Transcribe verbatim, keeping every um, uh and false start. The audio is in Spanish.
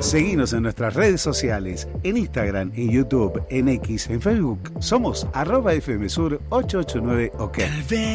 Seguinos en nuestras redes sociales, en Instagram, en YouTube, en X, en Facebook. Somos arroba F M Sur ocho ocho nueve OK.